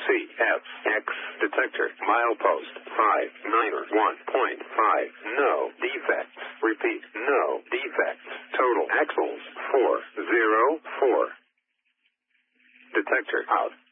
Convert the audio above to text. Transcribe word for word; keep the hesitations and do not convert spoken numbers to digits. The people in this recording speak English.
C F X detector milepost five nine one point five. No defects. Repeat, no defects. Total axles four zero four. Detector out.